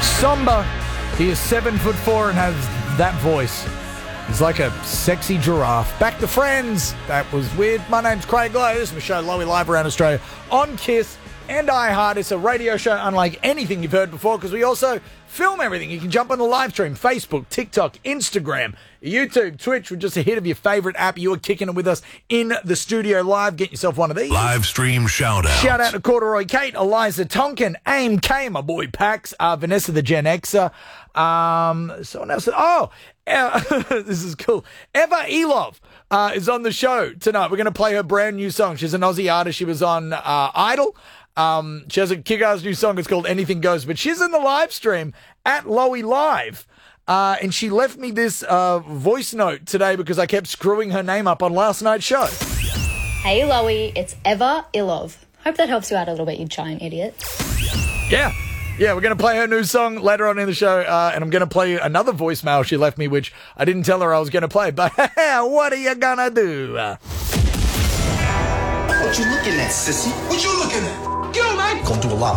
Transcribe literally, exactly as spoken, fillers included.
Somber. He is seven foot four and has that voice. He's like a sexy giraffe. Back to Friends. That was weird. My name's Craig Lowe. This is my show, Lowy Live around Australia on Kiss and iHeart. It's a radio show unlike anything you've heard before because we also film everything. You can jump on the live stream, Facebook, TikTok, Instagram, YouTube, Twitch with just a hit of your favourite app. You are kicking it with us in the studio live. Get yourself one of these. Live stream shout out. Shout out to Corduroy Kate, Eliza Tonkin, Aim K, my boy Pax, uh, Vanessa the Gen Xer. Um, someone else. Oh, uh, this is cool. Eva Elov uh, is on the show tonight. We're going to play her brand new song. She's an Aussie artist. She was on uh, Idol. Um, she has a kick-ass new song. It's called Anything Goes. But she's in the live stream at Lowy Live. Uh, and she left me this uh, voice note today because I kept screwing her name up on last night's show. Hey, Lowy, it's Eva Ilov. Hope that helps you out a little bit, you giant idiot. Yeah. Yeah, we're going to play her new song later on in the show, uh, and I'm going to play another voicemail she left me, which I didn't tell her I was going to play, but what are you going to do? Uh, What you looking at, sissy? What you looking at? Yo, man! Gonna do a lot